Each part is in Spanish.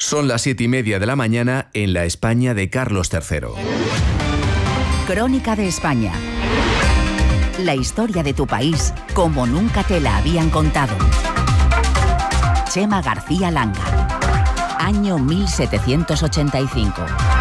Son las 7:30 de la mañana en la España de Carlos III. Crónica de España. La historia de tu país como nunca te la habían contado. Chema García Langa. Año 1785.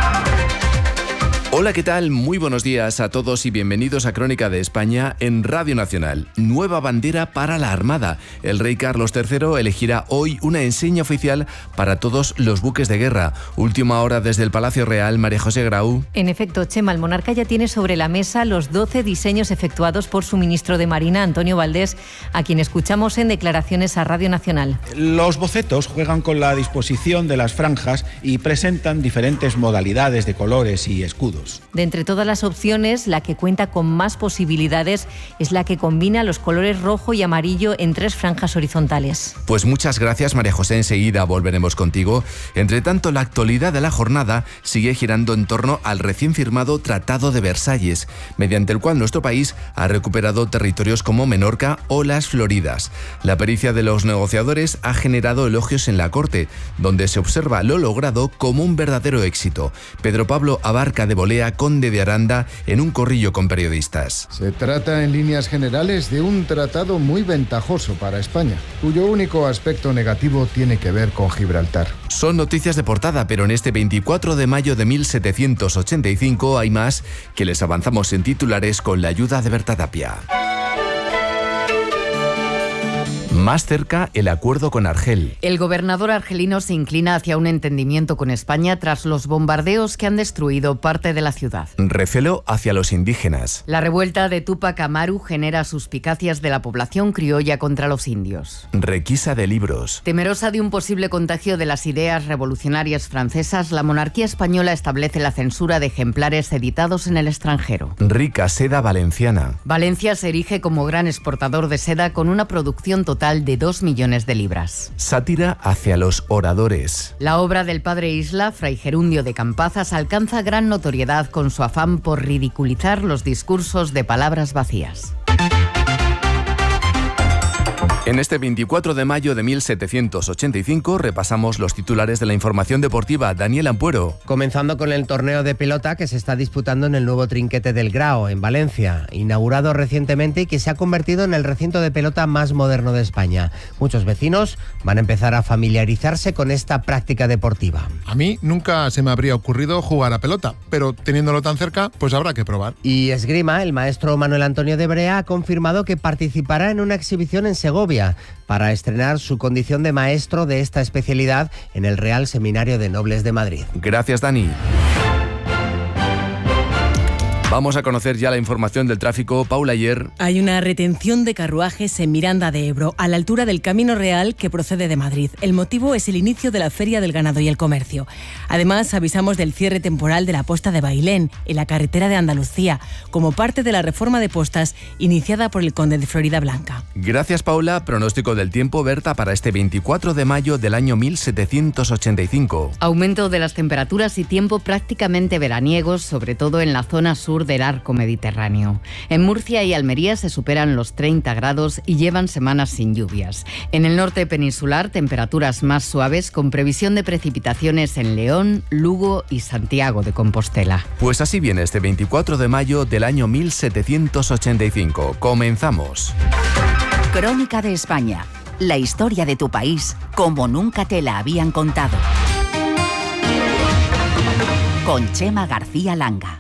Hola, ¿qué tal? Muy buenos días a todos y bienvenidos a Crónica de España en Radio Nacional. Nueva bandera para la Armada. El rey Carlos III elegirá hoy una enseña oficial para todos los buques de guerra. Última hora desde el Palacio Real, María José Grau. En efecto, Chema, el monarca ya tiene sobre la mesa los 12 diseños efectuados por su ministro de Marina, Antonio Valdés, a quien escuchamos en declaraciones a Radio Nacional. Los bocetos juegan con la disposición de las franjas y presentan diferentes modalidades de colores y escudos. De entre todas las opciones, la que cuenta con más posibilidades es la que combina los colores rojo y amarillo en 3 franjas horizontales. Pues muchas gracias, María José. Enseguida volveremos contigo. Entre tanto, la actualidad de la jornada sigue girando en torno al recién firmado Tratado de Versalles, mediante el cual nuestro país ha recuperado territorios como Menorca o las Floridas. La pericia de los negociadores ha generado elogios en la corte, donde se observa lo logrado como un verdadero éxito. Pedro Pablo Abarca de Bolea, conde de Aranda, en un corrillo con periodistas. Se trata en líneas generales de un tratado muy ventajoso para España, cuyo único aspecto negativo tiene que ver con Gibraltar. Son noticias de portada, pero en este 24 de mayo de 1785 hay más que les avanzamos en titulares con la ayuda de Berta Tapia. Más cerca, el acuerdo con Argel. El gobernador argelino se inclina hacia un entendimiento con España tras los bombardeos que han destruido parte de la ciudad. Recelo hacia los indígenas. La revuelta de Túpac Amaru genera suspicacias de la población criolla contra los indios. Requisa de libros. Temerosa de un posible contagio de las ideas revolucionarias francesas, la monarquía española establece la censura de ejemplares editados en el extranjero. Rica seda valenciana. Valencia se erige como gran exportador de seda con una producción total de 2 millones de libras. Sátira hacia los oradores. La obra del padre Isla, Fray Gerundio de Campazas, alcanza gran notoriedad con su afán por ridiculizar los discursos de palabras vacías. En este 24 de mayo de 1785 repasamos los titulares de la información deportiva. Daniel Ampuero. Comenzando con el torneo de pelota que se está disputando en el nuevo trinquete del Grao, en Valencia, inaugurado recientemente y que se ha convertido en el recinto de pelota más moderno de España. Muchos vecinos van a empezar a familiarizarse con esta práctica deportiva. A mí nunca se me habría ocurrido jugar a pelota, pero teniéndolo tan cerca, pues habrá que probar. Y esgrima, el maestro Manuel Antonio de Brea ha confirmado que participará en una exhibición en Segovia para estrenar su condición de maestro de esta especialidad en el Real Seminario de Nobles de Madrid. Gracias, Dani. Vamos a conocer ya la información del tráfico. Paula Ayer. Hay una retención de carruajes en Miranda de Ebro, a la altura del Camino Real que procede de Madrid. El motivo es el inicio de la Feria del Ganado y el Comercio. Además, avisamos del cierre temporal de la posta de Bailén, en la carretera de Andalucía, como parte de la reforma de postas iniciada por el conde de Floridablanca. Gracias, Paula. Pronóstico del tiempo, Berta, para este 24 de mayo del año 1785. Aumento de las temperaturas y tiempo prácticamente veraniegos, sobre todo en la zona sur del arco mediterráneo. En Murcia y Almería se superan los 30 grados y llevan semanas sin lluvias. En el norte peninsular, temperaturas más suaves con previsión de precipitaciones en León, Lugo y Santiago de Compostela. Pues así viene este 24 de mayo del año 1785. Comenzamos. Crónica de España. La historia de tu país como nunca te la habían contado. Con Chema García Langa.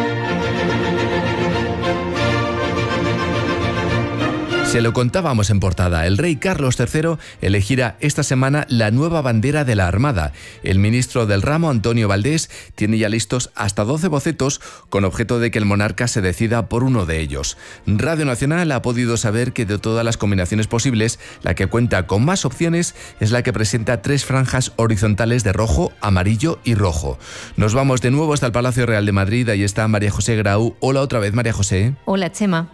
Se lo contábamos en portada. El rey Carlos III elegirá esta semana la nueva bandera de la Armada. El ministro del ramo, Antonio Valdés, tiene ya listos hasta 12 bocetos con objeto de que el monarca se decida por uno de ellos. Radio Nacional ha podido saber que de todas las combinaciones posibles, la que cuenta con más opciones es la que presenta 3 franjas horizontales de rojo, amarillo y rojo. Nos vamos de nuevo hasta el Palacio Real de Madrid. Ahí está María José Grau. Hola otra vez, María José. Hola, Chema.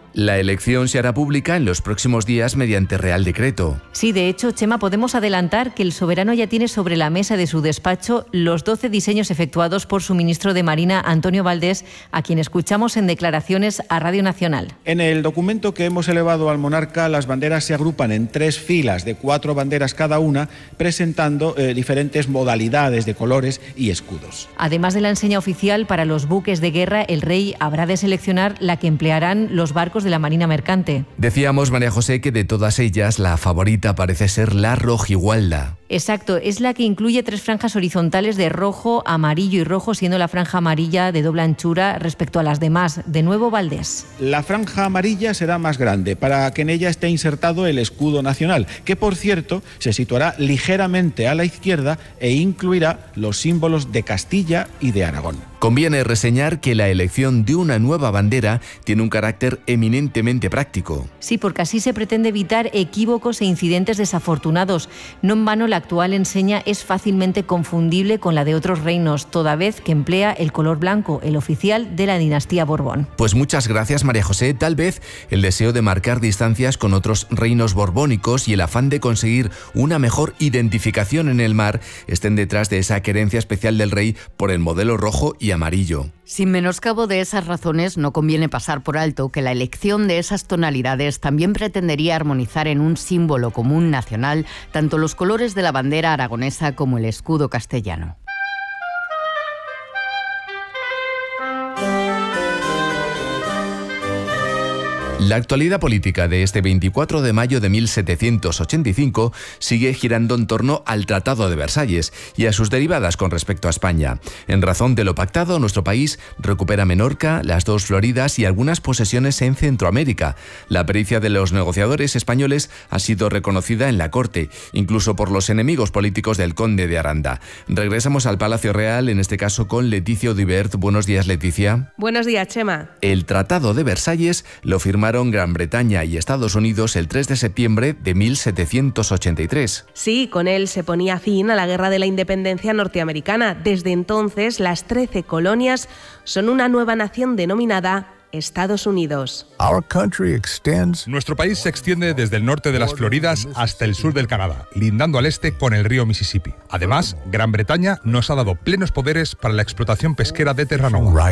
La elección se hará pública en los próximos días mediante Real Decreto. Sí, de hecho, Chema, podemos adelantar que el soberano ya tiene sobre la mesa de su despacho los 12 diseños efectuados por su ministro de Marina, Antonio Valdés, a quien escuchamos en declaraciones a Radio Nacional. En el documento que hemos elevado al monarca, las banderas se agrupan en 3 filas de 4 banderas cada una, presentando diferentes modalidades de colores y escudos. Además de la enseña oficial para los buques de guerra, el rey habrá de seleccionar la que emplearán los barcos de la Marina Mercante. Decíamos, María José, que de todas ellas la favorita parece ser la rojigualda. Exacto, es la que incluye 3 franjas horizontales de rojo, amarillo y rojo, siendo la franja amarilla de doble anchura respecto a las demás. De nuevo, Valdés. La franja amarilla será más grande, para que en ella esté insertado el escudo nacional, que por cierto se situará ligeramente a la izquierda e incluirá los símbolos de Castilla y de Aragón. Conviene reseñar que la elección de una nueva bandera tiene un carácter eminentemente práctico. Sí, porque así se pretende evitar equívocos e incidentes desafortunados. No en vano la actual enseña es fácilmente confundible con la de otros reinos, toda vez que emplea el color blanco, el oficial de la dinastía Borbón. Pues muchas gracias, María José. Tal vez el deseo de marcar distancias con otros reinos borbónicos y el afán de conseguir una mejor identificación en el mar estén detrás de esa querencia especial del rey por el modelo rojo y amarillo. Sin menoscabo de esas razones, no conviene pasar por alto que la elección de esas tonalidades también pretendería armonizar en un símbolo común nacional tanto los colores de la bandera aragonesa como el escudo castellano. La actualidad política de este 24 de mayo de 1785 sigue girando en torno al Tratado de Versalles y a sus derivadas con respecto a España. En razón de lo pactado, nuestro país recupera Menorca, las 2 Floridas y algunas posesiones en Centroamérica. La pericia de los negociadores españoles ha sido reconocida en la Corte, incluso por los enemigos políticos del conde de Aranda. Regresamos al Palacio Real, en este caso con Leticia Audibert. Buenos días, Leticia. Buenos días, Chema. El Tratado de Versalles lo firmaron Gran Bretaña y Estados Unidos el 3 de septiembre de 1783. Sí, con él se ponía fin a la Guerra de la Independencia norteamericana. Desde entonces, las 13 colonias son una nueva nación denominada Estados Unidos. Nuestro país se extiende desde el norte de las Floridas hasta el sur del Canadá, lindando al este con el río Mississippi. Además, Gran Bretaña nos ha dado plenos poderes para la explotación pesquera de Terranova.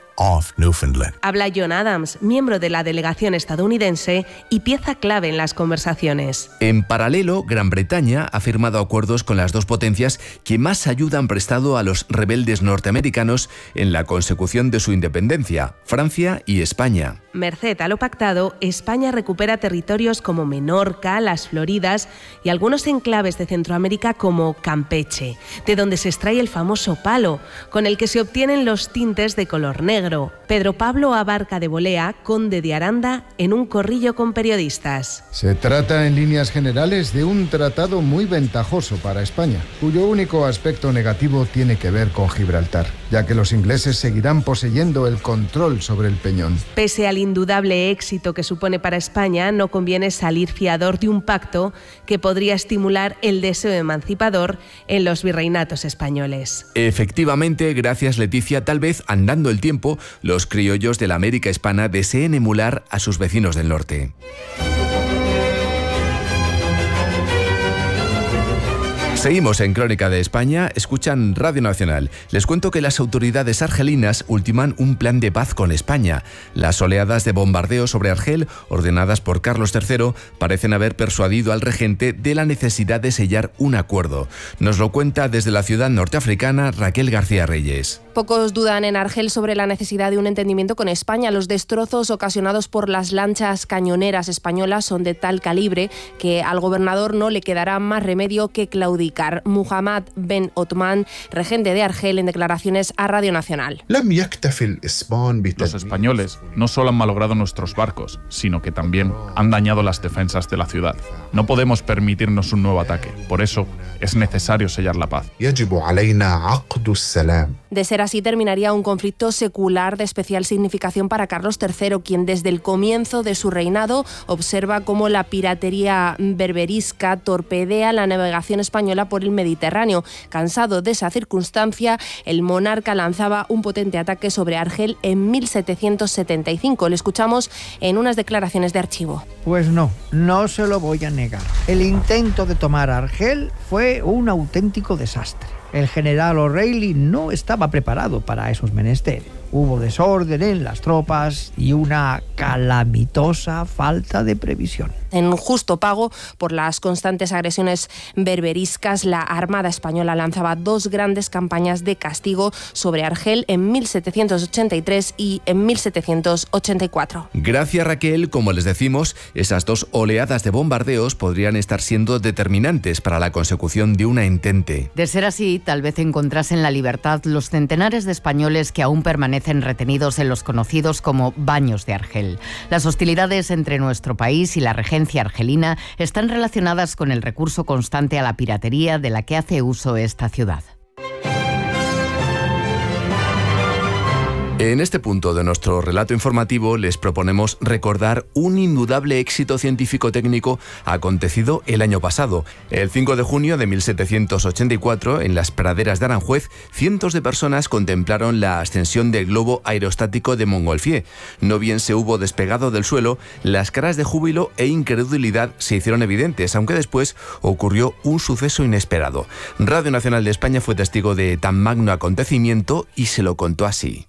Habla John Adams, miembro de la delegación estadounidense y pieza clave en las conversaciones. En paralelo, Gran Bretaña ha firmado acuerdos con las 2 potencias que más ayuda han prestado a los rebeldes norteamericanos en la consecución de su independencia, Francia y España. Merced a lo pactado, España recupera territorios como Menorca, las Floridas y algunos enclaves de Centroamérica como Campeche, de donde se extrae el famoso palo, con el que se obtienen los tintes de color negro. Pedro Pablo Abarca de Bolea, conde de Aranda, en un corrillo con periodistas. Se trata en líneas generales de un tratado muy ventajoso para España, cuyo único aspecto negativo tiene que ver con Gibraltar, ya que los ingleses seguirán poseyendo el control sobre el peñón. Pese al indudable éxito que supone para España, no conviene salir fiador de un pacto que podría estimular el deseo emancipador en los virreinatos españoles. Efectivamente, gracias, Leticia, tal vez andando el tiempo, los criollos de la América hispana deseen emular a sus vecinos del norte. Seguimos en Crónica de España, escuchan Radio Nacional. Les cuento que las autoridades argelinas ultiman un plan de paz con España. Las oleadas de bombardeo sobre Argel, ordenadas por Carlos III, parecen haber persuadido al regente de la necesidad de sellar un acuerdo. Nos lo cuenta desde la ciudad norteafricana Raquel García Reyes. Pocos dudan en Argel sobre la necesidad de un entendimiento con España. Los destrozos ocasionados por las lanchas cañoneras españolas son de tal calibre que al gobernador no le quedará más remedio que claudicar. Muhammad Ben Othman, regente de Argel, en declaraciones a Radio Nacional. Los españoles no solo han malogrado nuestros barcos, sino que también han dañado las defensas de la ciudad. No podemos permitirnos un nuevo ataque. Por eso es necesario sellar la paz. De ser así terminaría un conflicto secular de especial significación para Carlos III, quien desde el comienzo de su reinado observa cómo la piratería berberisca torpedea la navegación española por el Mediterráneo. Cansado de esa circunstancia, el monarca lanzaba un potente ataque sobre Argel en 1775. Le escuchamos en unas declaraciones de archivo. Pues no se lo voy a negar. El intento de tomar Argel fue un auténtico desastre. El general O'Reilly no estaba preparado para esos menesteres. Hubo desorden en las tropas y una calamitosa falta de previsión. En justo pago por las constantes agresiones berberiscas, la Armada Española lanzaba 2 grandes campañas de castigo sobre Argel en 1783 y en 1784. Gracias, Raquel. Como les decimos, esas 2 oleadas de bombardeos podrían estar siendo determinantes para la consecución de una entente. De ser así, tal vez encontrasen la libertad los centenares de españoles que aún permanecen retenidos en los conocidos como baños de Argel. Las hostilidades entre nuestro país y la regencia argelina están relacionadas con el recurso constante a la piratería de la que hace uso esta ciudad. En este punto de nuestro relato informativo les proponemos recordar un indudable éxito científico-técnico acontecido el año pasado. El 5 de junio de 1784, en las praderas de Aranjuez, cientos de personas contemplaron la ascensión del globo aerostático de Montgolfier. No bien se hubo despegado del suelo, las caras de júbilo e incredulidad se hicieron evidentes, aunque después ocurrió un suceso inesperado. Radio Nacional de España fue testigo de tan magno acontecimiento y se lo contó así.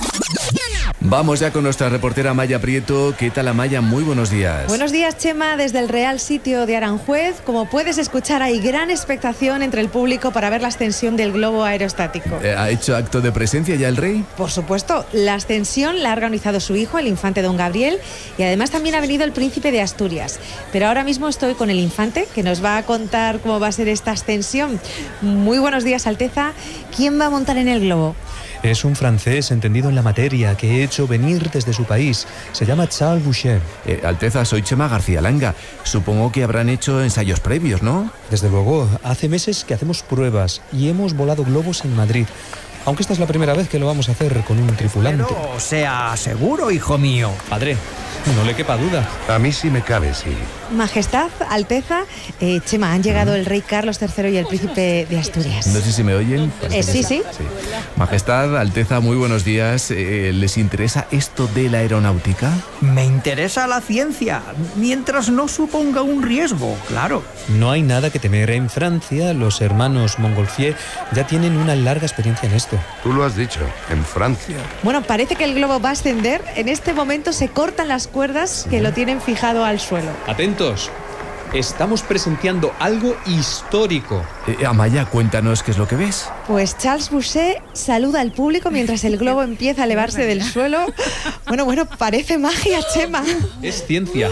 Vamos ya con nuestra reportera Amaya Prieto. ¿Qué tal, Amaya? Muy buenos días. Buenos días, Chema. Desde el Real Sitio de Aranjuez, como puedes escuchar, hay gran expectación entre el público para ver la ascensión del globo aerostático. ¿Ha hecho acto de presencia ya el rey? Por supuesto. La ascensión la ha organizado su hijo, el infante don Gabriel, y además también ha venido el príncipe de Asturias. Pero ahora mismo estoy con el infante, que nos va a contar cómo va a ser esta ascensión. Muy buenos días, Alteza. ¿Quién va a montar en el globo? Es un francés entendido en la materia que he hecho venir desde su país. Se llama Charles Boucher. Alteza, soy Chema García Langa. Supongo que habrán hecho ensayos previos, ¿no? Desde luego. Hace meses que hacemos pruebas y hemos volado globos en Madrid. Aunque esta es la primera vez que lo vamos a hacer con un tripulante. Pero sea seguro, hijo mío. Padre, no le quepa duda. A mí sí me cabe, sí. Majestad, Alteza, Chema, han llegado el rey Carlos III y el príncipe de Asturias. No sé si me oyen. Sí. Majestad, Alteza, muy buenos días. ¿Les interesa esto de la aeronáutica? Me interesa la ciencia, mientras no suponga un riesgo, claro. No hay nada que temer. En Francia, los hermanos Montgolfier ya tienen una larga experiencia en esto. Tú lo has dicho, en Francia. Bueno, parece que el globo va a ascender. En este momento se cortan las cuerdas que lo tienen fijado al suelo. Atentos. Estamos presenciando algo histórico. Amaya, cuéntanos qué es lo que ves. Pues Charles Boucher saluda al público mientras el globo empieza a elevarse del suelo. Bueno, parece magia, Chema. Es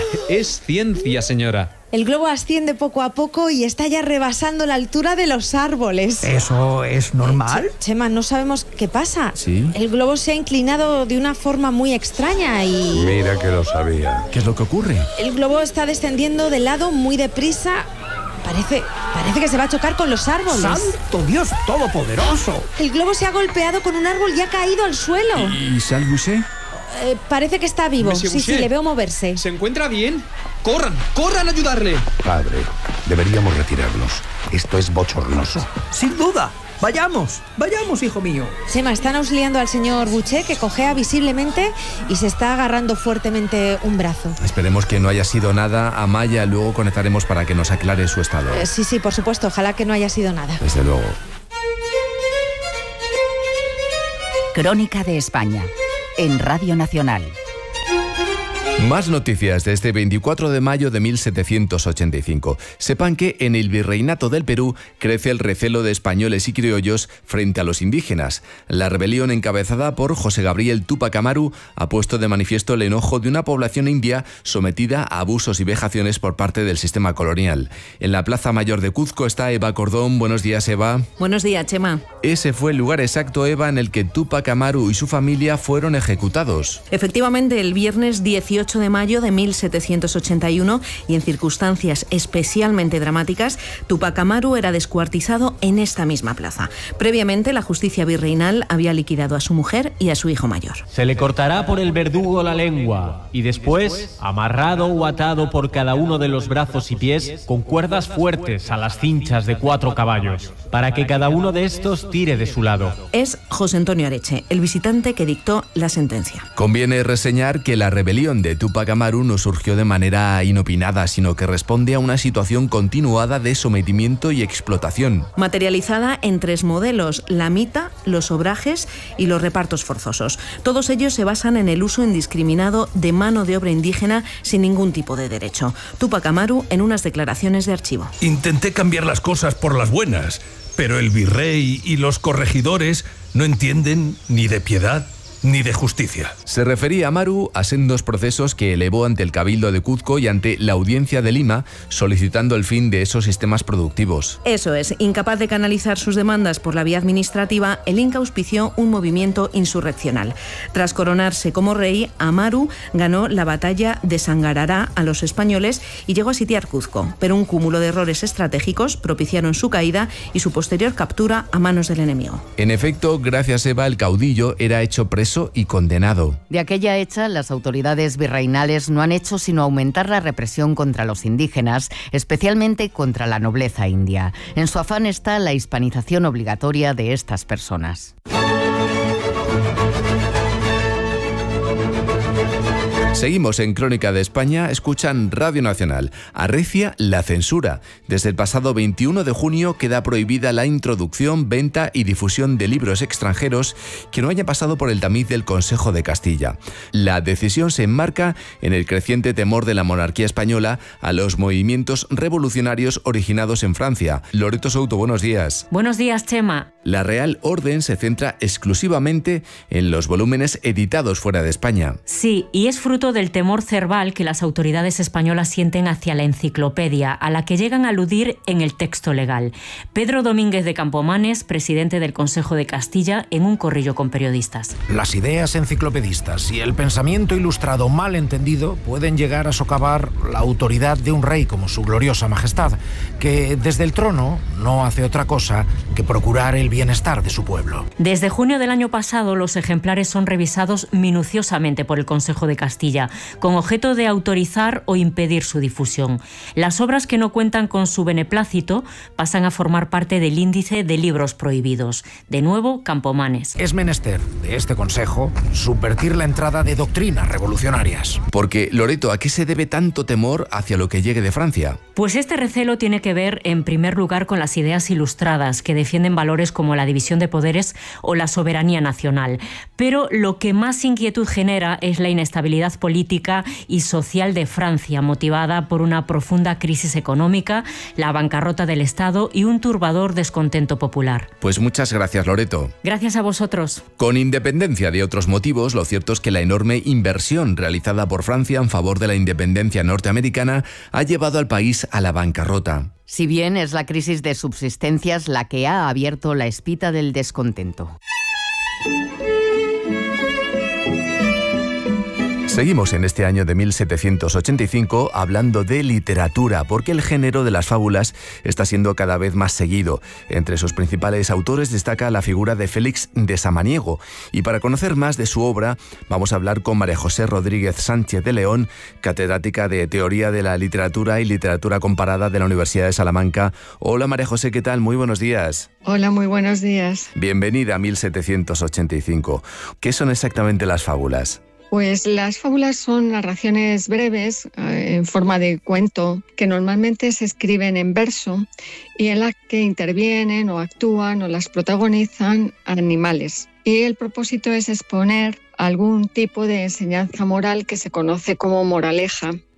ciencia, señora. El globo asciende poco a poco y está ya rebasando la altura de los árboles. ¿Eso es normal? Chema, no sabemos qué pasa. ¿Sí? El globo se ha inclinado de una forma muy extraña y... Mira que lo sabía. ¿Qué es lo que ocurre? El globo está descendiendo de lado muy deprisa. Parece que se va a chocar con los árboles. ¡Santo Dios todopoderoso! El globo se ha golpeado con un árbol y ha caído al suelo. ¿Y Charles Boucher? Parece que está vivo. Sí, le veo moverse. ¿Se encuentra bien? ¡Corran a ayudarle! Padre, deberíamos retirarnos. Esto es bochornoso. Sin duda. Vayamos, hijo mío. Chema, están auxiliando al señor Boucher, que cojea visiblemente y se está agarrando fuertemente un brazo. Esperemos que no haya sido nada. Amaya, luego conectaremos para que nos aclare su estado. Sí, por supuesto. Ojalá que no haya sido nada. Desde luego. Crónica de España, en Radio Nacional. Más noticias de este 24 de mayo de 1785. Sepan que en el Virreinato del Perú crece el recelo de españoles y criollos frente a los indígenas. La rebelión encabezada por José Gabriel Túpac Amaru ha puesto de manifiesto el enojo de una población india sometida a abusos y vejaciones por parte del sistema colonial. En la Plaza Mayor de Cuzco está Eva Cordón. Buenos días, Eva. Buenos días, Chema. Ese fue el lugar exacto, Eva, en el que Túpac Amaru y su familia fueron ejecutados. Efectivamente, el viernes 18 28 de mayo de 1781 y en circunstancias especialmente dramáticas, Túpac Amaru era descuartizado en esta misma plaza. Previamente, la justicia virreinal había liquidado a su mujer y a su hijo mayor. Se le cortará por el verdugo la lengua y después, amarrado o atado por cada uno de los brazos y pies con cuerdas fuertes a las cinchas de 4 caballos, para que cada uno de estos tire de su lado. Es José Antonio Areche, el visitante que dictó la sentencia. Conviene reseñar que la rebelión de Túpac Amaru no surgió de manera inopinada, sino que responde a una situación continuada de sometimiento y explotación. Materializada en 3 modelos: la mita, los obrajes y los repartos forzosos. Todos ellos se basan en el uso indiscriminado de mano de obra indígena sin ningún tipo de derecho. Túpac Amaru en unas declaraciones de archivo. Intenté cambiar las cosas por las buenas, pero el virrey y los corregidores no entienden ni de piedad ni de justicia. Se refería Amaru a sendos procesos que elevó ante el Cabildo de Cuzco y ante la Audiencia de Lima, solicitando el fin de esos sistemas productivos. Eso es, incapaz de canalizar sus demandas por la vía administrativa, el Inca auspició un movimiento insurreccional. Tras coronarse como rey, Amaru ganó la batalla de Sangarará a los españoles y llegó a sitiar Cuzco, pero un cúmulo de errores estratégicos propiciaron su caída y su posterior captura a manos del enemigo. En efecto, gracias a Eva, el caudillo era hecho preso y condenado. De aquella hecha, las autoridades virreinales no han hecho sino aumentar la represión contra los indígenas, especialmente contra la nobleza india. En su afán está la hispanización obligatoria de estas personas. Seguimos en Crónica de España, escuchan Radio Nacional. Arrecia la censura. Desde el pasado 21 de junio queda prohibida la introducción, venta y difusión de libros extranjeros que no hayan pasado por el tamiz del Consejo de Castilla. La decisión se enmarca en el creciente temor de la monarquía española a los movimientos revolucionarios originados en Francia. Loreto Souto, buenos días. Buenos días, Chema. La Real Orden se centra exclusivamente en los volúmenes editados fuera de España. Sí, y es fruto del temor cerval que las autoridades españolas sienten hacia la enciclopedia, a la que llegan a aludir en el texto legal. Pedro Domínguez de Campomanes, presidente del Consejo de Castilla, en un corrillo con periodistas. Las ideas enciclopedistas y el pensamiento ilustrado mal entendido pueden llegar a socavar la autoridad de un rey como su gloriosa majestad, que desde el trono no hace otra cosa que procurar el bienestar de su pueblo. Desde junio del año pasado, los ejemplares son revisados minuciosamente por el Consejo de Castilla, con objeto de autorizar o impedir su difusión. Las obras que no cuentan con su beneplácito pasan a formar parte del índice de libros prohibidos. De nuevo, Campomanes. Es menester de este Consejo subvertir la entrada de doctrinas revolucionarias. Porque, Loreto, ¿a qué se debe tanto temor hacia lo que llegue de Francia? Pues este recelo tiene que ver, en primer lugar, con las ideas ilustradas, que defienden valores como la división de poderes o la soberanía nacional. Pero lo que más inquietud genera es la inestabilidad política y social de Francia, motivada por una profunda crisis económica, la bancarrota del Estado y un turbador descontento popular. Pues muchas gracias, Loreto. Gracias a vosotros. Con independencia de otros motivos, lo cierto es que la enorme inversión realizada por Francia en favor de la independencia norteamericana ha llevado al país a la bancarrota. Si bien es la crisis de subsistencias la que ha abierto la espita del descontento. Seguimos en este año de 1785 hablando de literatura, porque el género de las fábulas está siendo cada vez más seguido. Entre sus principales autores destaca la figura de Félix de Samaniego. Y para conocer más de su obra, vamos a hablar con María José Rodríguez Sánchez de León, catedrática de Teoría de la Literatura y Literatura Comparada de la Universidad de Salamanca. Hola María José, ¿qué tal? Muy buenos días. Hola, muy buenos días. Bienvenida a 1785. ¿Qué son exactamente las fábulas? Pues las fábulas son narraciones breves en forma de cuento que normalmente se escriben en verso y en las que intervienen o actúan o las protagonizan animales. Y el propósito es exponer algún tipo de enseñanza moral que se conoce como moraleja.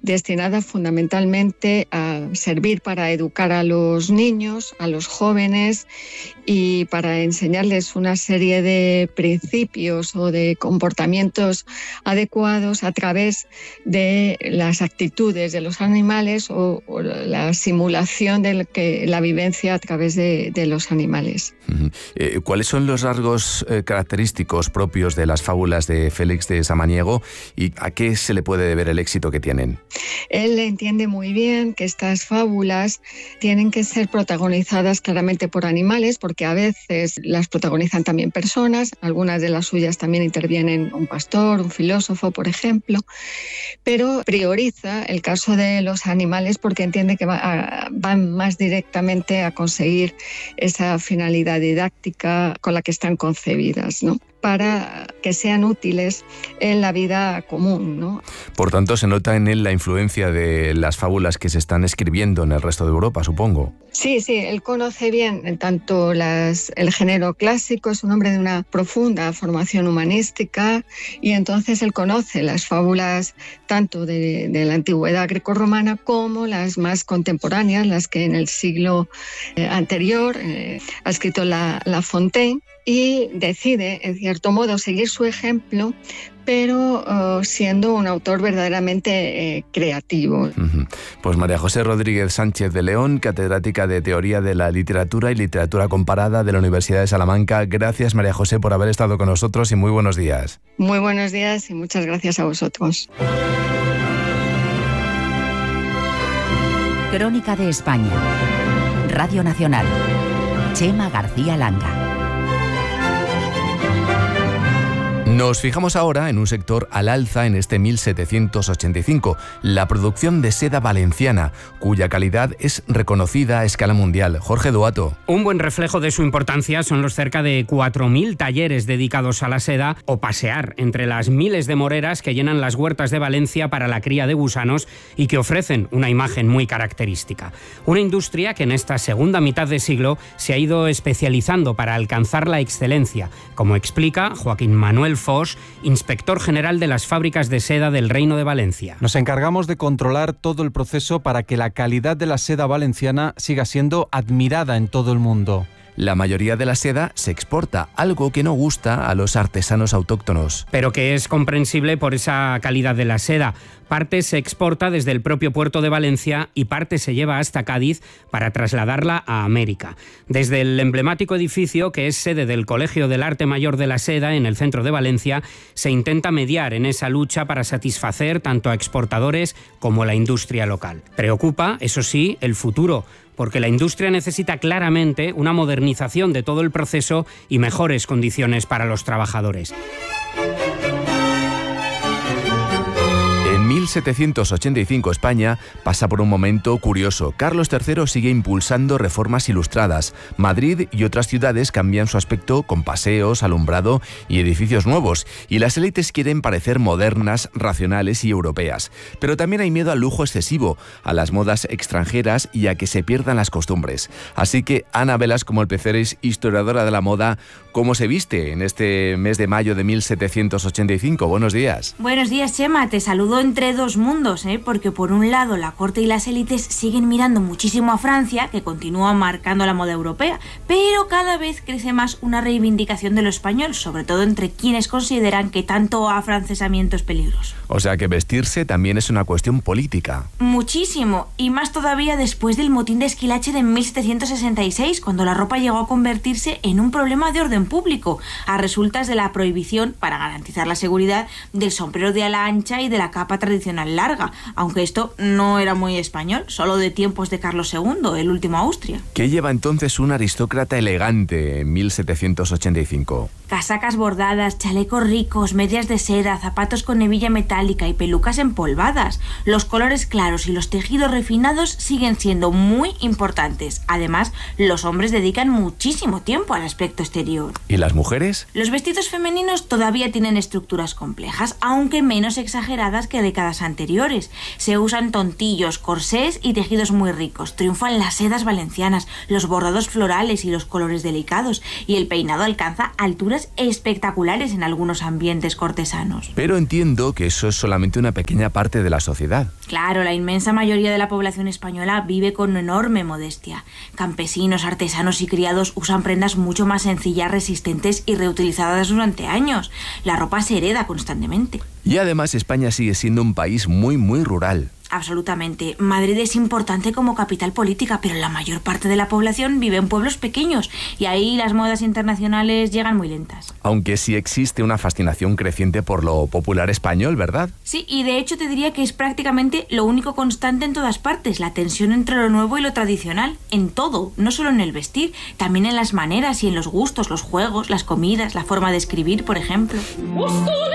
destinada fundamentalmente a servir para educar a los niños, a los jóvenes y para enseñarles una serie de principios o de comportamientos adecuados a través de las actitudes de los animales o la simulación de la vivencia a través de los animales. ¿Cuáles son los rasgos característicos propios de las fábulas de Félix de Samaniego y a qué se le puede deber el éxito que tienen? Él entiende muy bien que estas fábulas tienen que ser protagonizadas claramente por animales, porque a veces las protagonizan también personas, algunas de las suyas también intervienen un pastor, un filósofo, por ejemplo, pero prioriza el caso de los animales porque entiende que van más directamente a conseguir esa finalidad didáctica con la que están concebidas, ¿no?, para que sean útiles en la vida común, ¿no? Por tanto, se nota en él la influencia de las fábulas que se están escribiendo en el resto de Europa, supongo. Sí, él conoce bien tanto el género clásico, es un hombre de una profunda formación humanística y entonces él conoce las fábulas tanto de la antigüedad grecorromana como las más contemporáneas, las que en el siglo anterior ha escrito La Fontaine, y decide, en cierto modo, seguir su ejemplo, pero siendo un autor verdaderamente creativo. Pues María José Rodríguez Sánchez de León, catedrática de Teoría de la Literatura y Literatura Comparada de la Universidad de Salamanca. Gracias, María José, por haber estado con nosotros y muy buenos días. Muy buenos días y muchas gracias a vosotros. Crónica de España. Radio Nacional. Chema García Langa. Nos fijamos ahora en un sector al alza en este 1785, la producción de seda valenciana, cuya calidad es reconocida a escala mundial. Jorge Duato. Un buen reflejo de su importancia son los cerca de 4.000 talleres dedicados a la seda o pasear entre las miles de moreras que llenan las huertas de Valencia para la cría de gusanos y que ofrecen una imagen muy característica. Una industria que en esta segunda mitad de siglo se ha ido especializando para alcanzar la excelencia, como explica Joaquín Manuel Foix, inspector general de las fábricas de seda del Reino de Valencia. Nos encargamos de controlar todo el proceso para que la calidad de la seda valenciana siga siendo admirada en todo el mundo. La mayoría de la seda se exporta, algo que no gusta a los artesanos autóctonos. Pero que es comprensible por esa calidad de la seda. Parte se exporta desde el propio puerto de Valencia y parte se lleva hasta Cádiz para trasladarla a América. Desde el emblemático edificio, que es sede del Colegio del Arte Mayor de la Seda en el centro de Valencia, se intenta mediar en esa lucha para satisfacer tanto a exportadores como a la industria local. Preocupa, eso sí, el futuro, porque la industria necesita claramente una modernización de todo el proceso y mejores condiciones para los trabajadores. En 1785 España pasa por un momento curioso. Carlos III sigue impulsando reformas ilustradas. Madrid y otras ciudades cambian su aspecto con paseos, alumbrado y edificios nuevos. Y las élites quieren parecer modernas, racionales y europeas. Pero también hay miedo al lujo excesivo, a las modas extranjeras y a que se pierdan las costumbres. Así que Ana Velas, como el Peceres, historiadora de la moda, ¿cómo se viste en este mes de mayo de 1785? Buenos días. Buenos días, Chema. Te saludo entre dos mundos, porque por un lado la corte y las élites siguen mirando muchísimo a Francia, que continúa marcando la moda europea, pero cada vez crece más una reivindicación de lo español, sobre todo entre quienes consideran que tanto afrancesamiento es peligroso. O sea que vestirse también es una cuestión política. Muchísimo, y más todavía después del motín de Esquilache de 1766, cuando la ropa llegó a convertirse en un problema de orden público, a resultas de la prohibición, para garantizar la seguridad, del sombrero de ala ancha y de la capa tradicional larga, aunque esto no era muy español, solo de tiempos de Carlos II, el último Austria. ¿Qué lleva entonces un aristócrata elegante en 1785? Casacas bordadas, chalecos ricos, medias de seda, zapatos con hebilla metálica y pelucas empolvadas. Los colores claros y los tejidos refinados siguen siendo muy importantes. Además, los hombres dedican muchísimo tiempo al aspecto exterior. ¿Y las mujeres? Los vestidos femeninos todavía tienen estructuras complejas, aunque menos exageradas que décadas anteriores. Se usan tontillos, corsés y tejidos muy ricos. Triunfan las sedas valencianas, los bordados florales y los colores delicados, y el peinado alcanza alturas espectaculares en algunos ambientes cortesanos. Pero entiendo que eso es solamente una pequeña parte de la sociedad. Claro, la inmensa mayoría de la población española vive con enorme modestia. Campesinos, artesanos y criados usan prendas mucho más sencillas, resistentes y reutilizadas durante años. La ropa se hereda constantemente. Y además España sigue siendo un país muy rural. Absolutamente. Madrid es importante como capital política, pero la mayor parte de la población vive en pueblos pequeños y ahí las modas internacionales llegan muy lentas. Aunque sí existe una fascinación creciente por lo popular español, ¿verdad? Sí, y de hecho te diría que es prácticamente lo único constante en todas partes, la tensión entre lo nuevo y lo tradicional, en todo, no solo en el vestir, también en las maneras y en los gustos, los juegos, las comidas, la forma de escribir, por ejemplo.